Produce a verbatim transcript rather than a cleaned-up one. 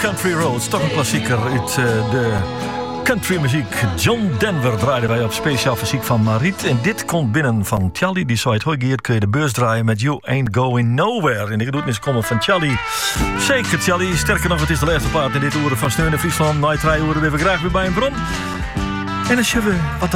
Country Roads. Toch een klassieker uit uh, de countrymuziek. John Denver draaiden wij op speciaal fysiek van Mariet. En dit komt binnen van Tjalli. Die zei het hoi Geert, kun je de beurs draaien met You Ain't Going Nowhere. En de gedoetnis komen van Tjalli. Zeker Tjalli. Sterker nog, het is de laatste plaat in dit uur van Steun in Friesland. Na drie uur weer graag weer bij een bron. En als je we wat